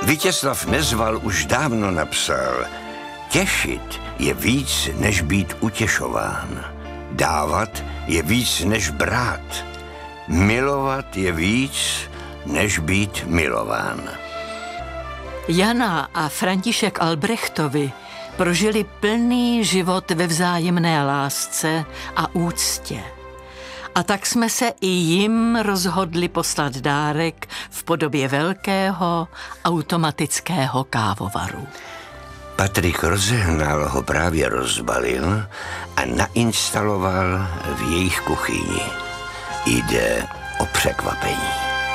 Vítězslav Nezval už dávno napsal: těšit je víc, než být utěšován. Dávat je víc, než brát. Milovat je víc, než být milován. Jana a František Albrechtovi prožili plný život ve vzájemné lásce a úctě. A tak jsme se i jim rozhodli poslat dárek v podobě velkého automatického kávovaru. Patrik Rozehnal ho právě rozbalil a nainstaloval v jejich kuchyni. Jde o překvapení.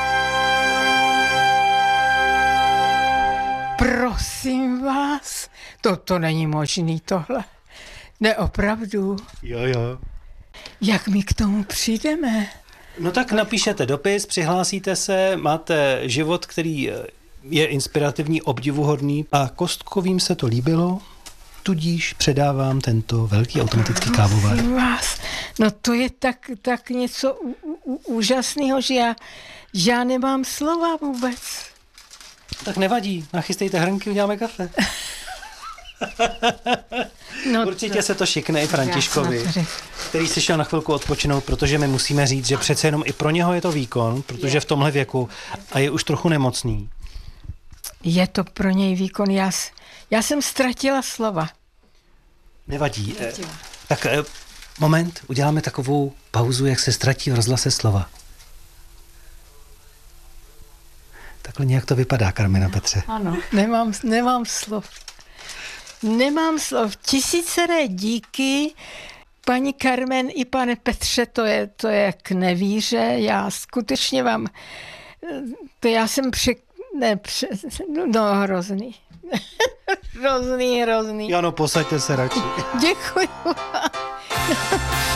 Prosím vás, to není možný tohle. Ne, opravdu. Jo. Jak my k tomu přijdeme? No tak napíšete dopis, přihlásíte se, máte život, který je inspirativní, obdivuhodný a Kostkovým se to líbilo, tudíž předávám tento velký automatický kávovar. Prosím vás, no to je tak něco úžasného, že já nemám slova vůbec. Tak nevadí, nachystejte hrnky, uděláme kafe. No určitě se to šikne i Františkovi, který si šel na chvilku odpočinout, protože my musíme říct, že přece jenom i pro něho je to výkon, protože v tomhle věku a je už trochu nemocný. Je to pro něj výkon, já jsem ztratila slova. Nevadí. Tak moment, uděláme takovou pauzu, jak se ztratí v rozhlase slova. Takhle nějak to vypadá, Karmena Petře. Ano, nemám slov. Nemám slov. Tisíceré díky, paní Carmen i pane Petře, to je k nevíře. Já skutečně vám, já jsem hrozný. hrozný. Jano, posaďte se radši. Děkuji vám.